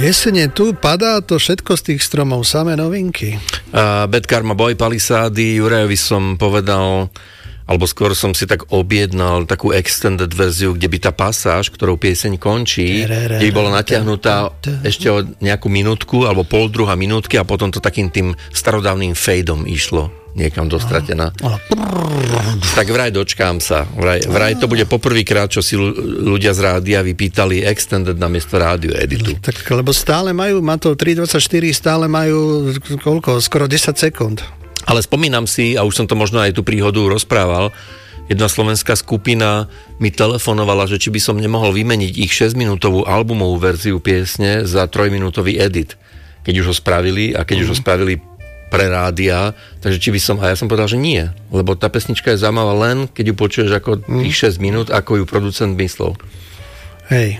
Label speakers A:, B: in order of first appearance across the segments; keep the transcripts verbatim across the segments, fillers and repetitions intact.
A: Jesene tu padá to všetko z tých stromov, samé novinky.
B: Uh, Bad Karma Boy, Palisády, Jurajovi som povedal, alebo skôr som si tak objednal takú extended verziu, kde by tá pasáž, ktorou pieseň končí, kde by bola natiahnutá ešte o nejakú minútku, alebo pol druhá minútky a potom to takým tým starodávnym fejdom išlo niekam dostratená. Tak vraj dočkám sa. Vraj, vraj to bude poprvýkrát, čo si ľudia z rádia vypýtali extended namiesto rádio editu.
A: Tak, lebo stále majú, má to tri dvadsaťštyri, stále majú koľko? Skoro desať sekúnd.
B: Ale spomínam si, a už som to možno aj tú príhodu rozprával, jedna slovenská skupina mi telefonovala, že či by som nemohol vymeniť ich šesťminútovú albumovú verziu piesne za trojminútový edit. Keď už ho spravili a keď mm. už ho spravili pre rádia, takže či by som, a ja som povedal, že nie, lebo tá pesnička je zaujímavá len, keď ju počuješ ako tých šesť minút, ako ju producent myslel.
A: Hej.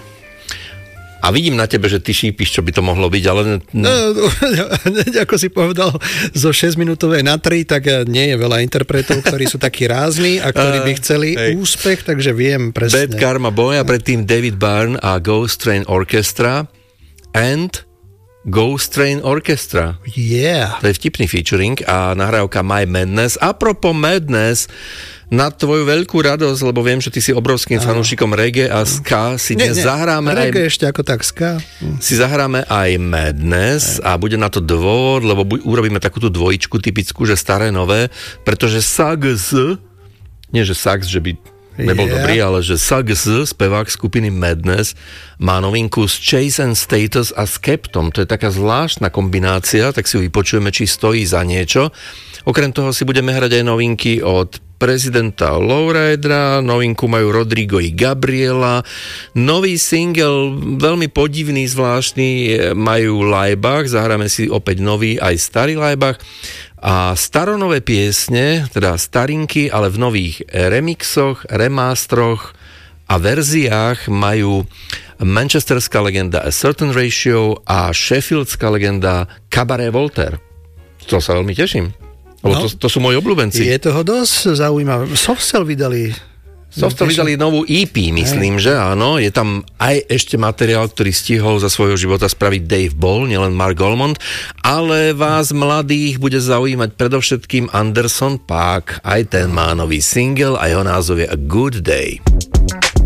B: A vidím na tebe, že ty šípiš, čo by to mohlo byť, ale...
A: No, ako si povedal, zo šesťminútovej na tri, tak nie je veľa interpretov, ktorí sú takí rázni a ktorí by chceli uh, úspech, takže viem presne.
B: Bad Karma Boy a predtým David Byrne a Ghost Train Orchestra and Ghost Train Orchestra.
A: Yeah.
B: To je vtipný featuring a nahrávka My Madness. Apropo Madness, na tvoju veľkú radosť, lebo viem, že ty si obrovským uh. fanúšikom reggae a ska, si dnes nie, nie. zahráme
A: reggae
B: aj...
A: ešte ako tak ska.
B: Si zahráme aj Madness aj. A bude na to dôvod, lebo bu- urobíme takúto dvojičku typickú, že staré, nové, pretože Sax, nie že Sax, že by nebol yeah. dobrý, ale že Sax, spevák skupiny Madness, má novinku s Chase and Status a Skeptom. To je taká zvláštna kombinácia, tak si ju vypočujeme, či stojí za niečo. Okrem toho si budeme hrať aj novinky od prezidenta Lowridera, novinku majú Rodrigo i Gabriela, nový single, veľmi podivný, zvláštny, majú Laibach, zahráme si opäť nový, aj starý Laibach. A staronové piesne, teda starinky, ale v nových remixoch, remastroch a verziách majú manchesterská legenda A Certain Ratio a sheffieldská legenda Cabaret Voltaire. To sa veľmi teším, lebo no, to, to sú moji obľúbenci.
A: Je toho dosť zaujímavé. Softcell vydali
B: Softcell vydali novú é pé, myslím, aj. Že áno. Je tam aj ešte materiál, ktorý stihol za svojho života spraviť Dave Ball, nielen Mark Almond, ale vás mladých bude zaujímať predovšetkým Anderson .Paak. Aj ten má nový single a jeho názov je A Good Day.